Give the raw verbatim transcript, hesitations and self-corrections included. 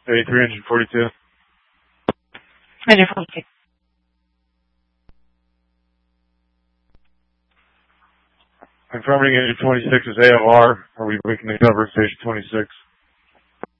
eighty-three, engine forty-two. Engine forty-two. Confirming engine twenty-six is A O R. Are we making the cover station twenty-six?